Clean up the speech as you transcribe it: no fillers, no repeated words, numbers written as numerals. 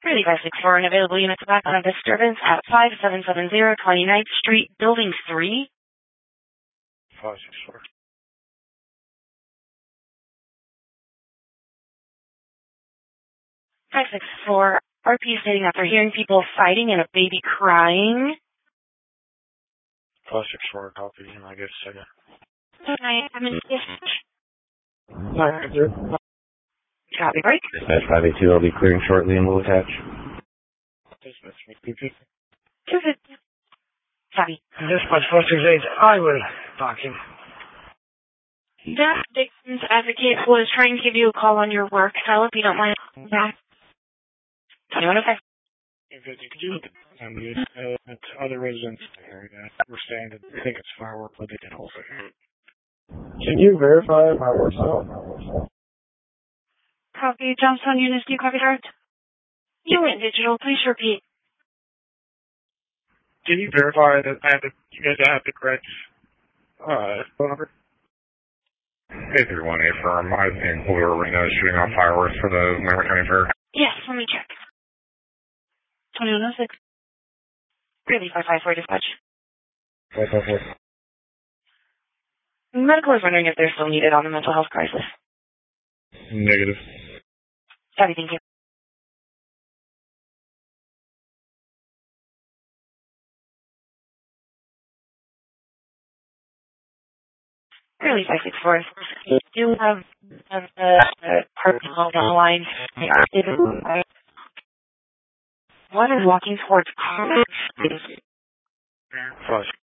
Really 564 unavailable units back on a disturbance at 5770 29th Street, Building 3. 564. 564. RP stating that they're hearing people fighting and a baby crying. 564, copy, and I guess second. Hi, I'm in dispatch. Hi, Andrew. Copy break. Dispatch 582, I'll be clearing shortly and will attach. Dispatch, PP. 250. Copy. Dispatch 468, I will talk him. That Dixon's advocate was trying to give you a call on your work cell if you don't mind. Back. 2105. Could you look at other residents in the area were saying that they think it's fireworks, but they can also hear it. Can you verify fireworks? Copy. Johnstone units, do you copy that? You went digital. Please repeat. Can you verify that you guys have the correct phone number? 8318 firm. I think Blue Arena is shooting off fireworks for the Montgomery County Fair. Yes, let me check. 2106. Really 554 dispatch. 554. Medical is wondering if they're still needed on the mental health crisis. Negative. Copy, thank you. Really 564. You do have the person on the line. They are active. One is walking towards cars.